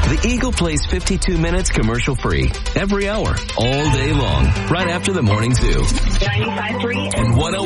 The Eagle plays 52 minutes commercial-free every hour, all day long, right after the morning zoo. 95.3 and 101.